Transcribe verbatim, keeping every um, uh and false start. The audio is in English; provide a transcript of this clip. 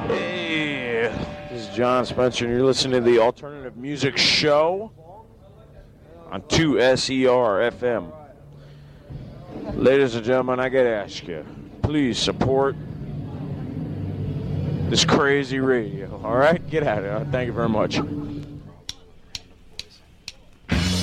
Hey, this is John Spencer, and you're listening to the Alternative Music Show on two S E R F M. Ladies and gentlemen, I gotta ask you, please support this crazy radio. All right, get out of it. Thank you very much.